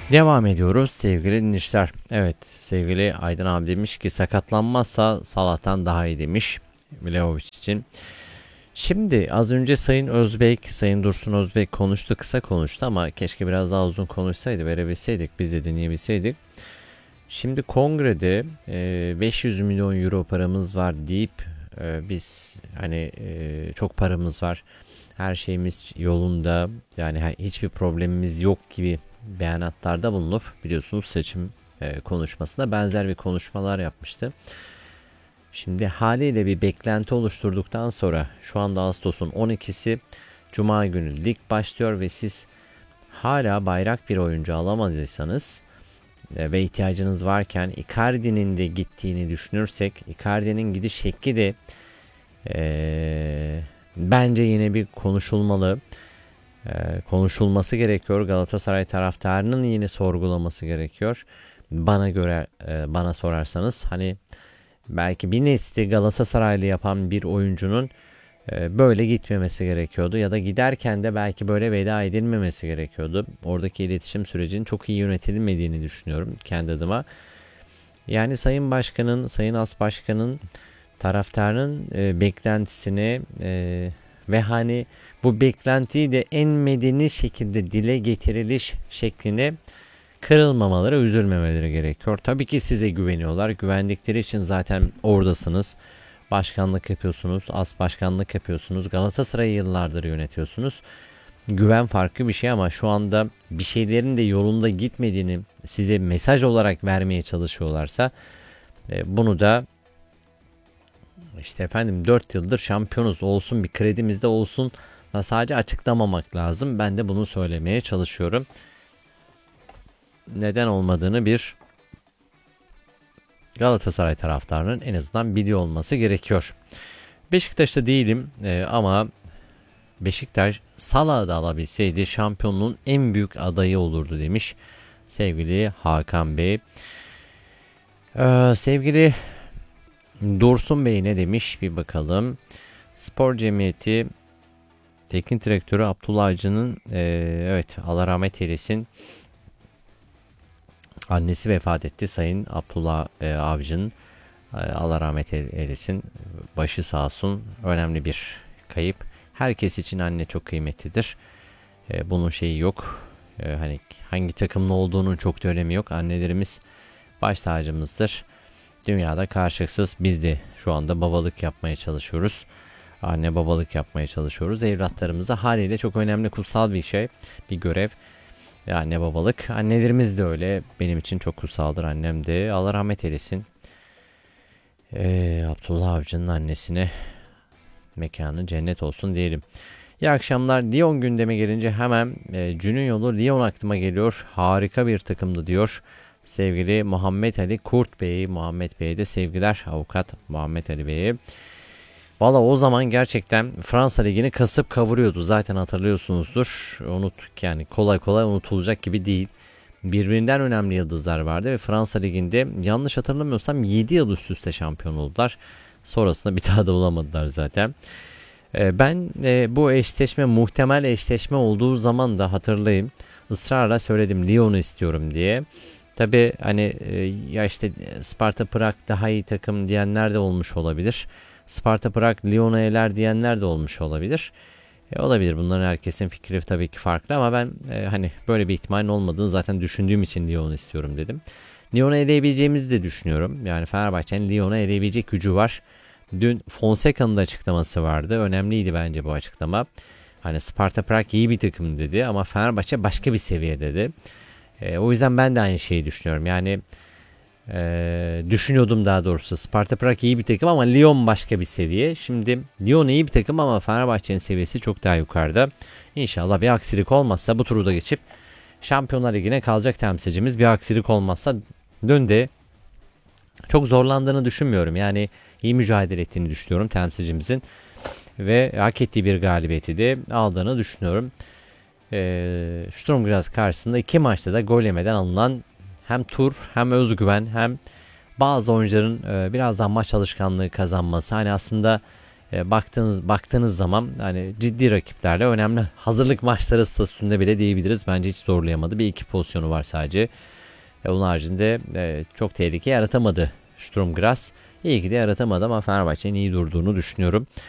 Devam ediyoruz sevgili dinleyiciler. Evet, sevgili Aydın abi demiş ki sakatlanmazsa Salah'tan daha iyi demiş Vlahovic için. Şimdi az önce Sayın Özbek, Sayın Dursun Özbek konuştu, kısa konuştu ama keşke biraz daha uzun konuşsaydı, verebilseydik, biz de dinleyebilseydik. Şimdi kongrede 500 milyon euro paramız var deyip biz hani çok paramız var, her şeyimiz yolunda, yani hiçbir problemimiz yok gibi beyanatlarda bulunup, biliyorsunuz seçim konuşmasında benzer bir konuşmalar yapmıştı. Şimdi haliyle bir beklenti oluşturduktan sonra şu anda Ağustos'un 12'si Cuma günü lig başlıyor ve siz hala bayrak bir oyuncu alamadıysanız ve ihtiyacınız varken Icardi'nin de gittiğini düşünürsek, Icardi'nin gidiş şekli de bence yine bir konuşulmalı. Konuşulması gerekiyor. Galatasaray taraftarının yine sorgulaması gerekiyor. Bana göre, bana sorarsanız hani belki bir nesli Galatasaraylı yapan bir oyuncunun böyle gitmemesi gerekiyordu ya da giderken de belki böyle veda edilmemesi gerekiyordu. Oradaki iletişim sürecinin çok iyi yönetilmediğini düşünüyorum kendi adıma. Yani Sayın Başkan'ın, Sayın As Başkan'ın taraftarın beklentisini ve hani bu beklentiyi de en medeni şekilde dile getiriliş şekline kırılmamaları, üzülmemeleri gerekiyor. Tabii ki size güveniyorlar. Güvendikleri için zaten oradasınız. Başkanlık yapıyorsunuz, as başkanlık yapıyorsunuz. Galatasaray'ı yıllardır yönetiyorsunuz. Güven farklı bir şey ama şu anda bir şeylerin de yolunda gitmediğini size mesaj olarak vermeye çalışıyorlarsa bunu da işte efendim 4 yıldır şampiyonuz olsun, bir kredimiz de olsun da sadece açıklamamak lazım. Ben de bunu söylemeye çalışıyorum. Neden olmadığını bir Galatasaray taraftarının en azından biliyor olması gerekiyor. Beşiktaş'ta değilim ama Beşiktaş Salah'ı da alabilseydi şampiyonluğun en büyük adayı olurdu demiş sevgili Hakan Bey. Sevgili Dursun Bey ne demiş bir bakalım. Spor Cemiyeti Teknik Direktörü Abdullah Avcı'nın evet Allah rahmet eylesin, annesi vefat etti Sayın Abdullah Avcı'nın. Allah rahmet eylesin. Başı sağ olsun. Önemli bir kayıp. Herkes için anne çok kıymetlidir. Bunun şeyi yok. Hani hangi takımlı olduğunun çok da önemi yok. Annelerimiz baş tacımızdır. Dünyada karşılıksız. Biz de şu anda babalık yapmaya çalışıyoruz. Anne babalık yapmaya çalışıyoruz. Evlatlarımıza haliyle çok önemli, kutsal bir şey. Bir görev. Anne babalık. Annelerimiz de öyle. Benim için çok kutsaldır. Annem de. Allah rahmet eylesin. Abdullah Avcı'nın annesine mekanı cennet olsun diyelim. İyi akşamlar. Lyon gündeme gelince hemen Cün'ün yolu Lyon aklıma geliyor. Harika bir takımdı diyor. Sevgili Muhammed Ali Kurt Bey. Muhammed Bey'e de sevgiler. Avukat Muhammed Ali Bey'e. Valla o zaman gerçekten Fransa Ligi'ni kasıp kavuruyordu. Zaten hatırlıyorsunuzdur. Yani kolay kolay unutulacak gibi değil. Birbirinden önemli yıldızlar vardı ve Fransa Ligi'nde yanlış hatırlamıyorsam 7 yıl üst üste şampiyon oldular. Sonrasında bir daha da olamadılar zaten. Ben bu eşleşme, muhtemel eşleşme olduğu zaman da hatırlayayım, ısrarla söyledim Lyon'u istiyorum diye. Tabi hani ya işte Sparta Prag daha iyi takım diyenler de olmuş olabilir. Sparta Prag Lyon'u eler diyenler de olmuş olabilir. Olabilir, bunların herkesin fikri tabii ki farklı ama ben hani böyle bir ihtimalin olmadığını zaten düşündüğüm için Lyon'u istiyorum dedim. Lyon'u eleyebileceğimizi de düşünüyorum. Yani Fenerbahçe'nin Lyon'u eleyebilecek gücü var. Dün Fonseca'nın da açıklaması vardı. Önemliydi bence bu açıklama. Hani Sparta Prag iyi bir takım dedi ama Fenerbahçe başka bir seviye dedi. O yüzden ben de aynı şeyi düşünüyorum. Yani düşünüyordum daha doğrusu. Sparta Prag iyi bir takım ama Lyon başka bir seviye. Şimdi Lyon iyi bir takım ama Fenerbahçe'nin seviyesi çok daha yukarıda. İnşallah bir aksilik olmazsa bu turu da geçip Şampiyonlar Ligi'ne kalacak temsilcimiz. Bir aksilik olmazsa dün de çok zorlandığını düşünmüyorum. Yani iyi mücadele ettiğini düşünüyorum temsilcimizin. Ve hak ettiği bir galibiyeti de aldığını düşünüyorum. Sturm Graz karşısında iki maçta da gol yemeden alınan hem tur hem özgüven hem bazı oyuncuların biraz daha maç alışkanlığı kazanması. Hani aslında baktığınız zaman hani ciddi rakiplerle önemli hazırlık maçları statüsünde bile diyebiliriz. Bence hiç zorlayamadı. Bir iki pozisyonu var sadece. Onun haricinde çok tehlike yaratamadı Sturm Graz. İyi ki de yaratamadı ama Fenerbahçe'nin iyi durduğunu düşünüyorum.